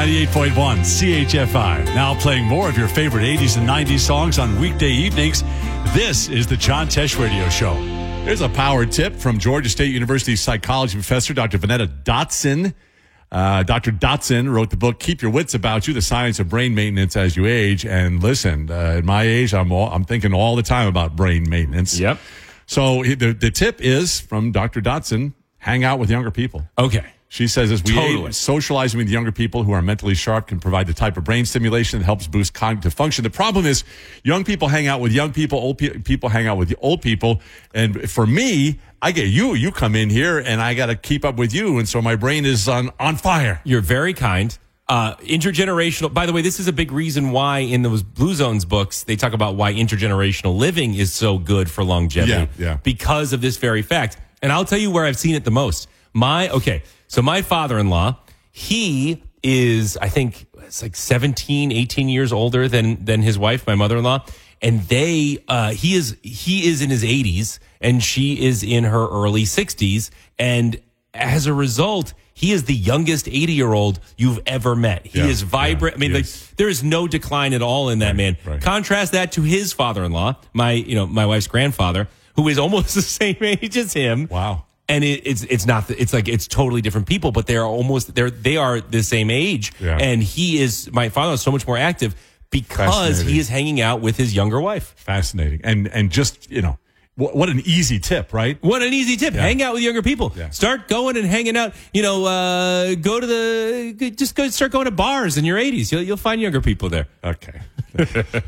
98.1 CHFI. Now playing more of your favorite 80s and 90s songs on weekday evenings. This is the John Tesh Radio Show. Here's a power tip from Georgia State University psychology professor, Dr. Vanetta Dotson. Dr. Dotson wrote the book, Keep Your Wits About You, The Science of Brain Maintenance as You Age. And listen, at my age, I'm thinking all the time about brain maintenance. Yep. So the tip is from Dr. Dotson, hang out with younger people. Okay. She says as we age, socializing with younger people who are mentally sharp can provide the type of brain stimulation that helps boost cognitive function. The problem is young people hang out with young people, old people hang out with old people. And for me, I get you come in here and I got to keep up with you. And so my brain is on fire. You're very kind. Intergenerational. By the way, this is a big reason why in those Blue Zones books, they talk about why intergenerational living is so good for longevity. Yeah. Because of this very fact. And I'll tell you where I've seen it the most. So my father-in-law, he is, I think, it's like 17, 18 years older than his wife, my mother-in-law. And he is in his 80s and she is in her early 60s. And as a result, he is the youngest 80-year-old you've ever met. He is vibrant. I mean, there is no decline at all in that man. Right. Contrast that to his father-in-law, my wife's grandfather, who is almost the same age as him. Wow. And it's totally different people, but they are the same age. Yeah. And my father is so much more active because he is hanging out with his younger wife. Fascinating. And just, what an easy tip, right? What an easy tip. Yeah. Hang out with younger people. Yeah. Start going and hanging out, start going to bars in your 80s. You'll find younger people there. Okay.